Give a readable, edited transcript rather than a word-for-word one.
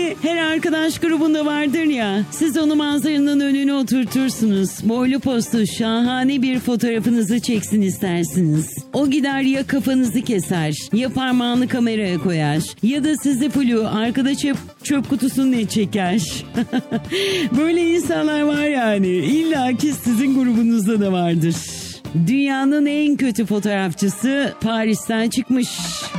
Hani her arkadaş grubunda vardır ya, siz onu manzaranın önüne oturtursunuz. Boylu postlu şahane bir fotoğrafınızı çeksin istersiniz. O gider ya kafanızı keser, ya parmağını kameraya koyar, ya da sizi flu arkada çöp kutusunun çeker. Böyle insanlar var yani. İlla ki sizin grubunuzda da vardır. Dünyanın en kötü fotoğrafçısı Paris'ten çıkmış.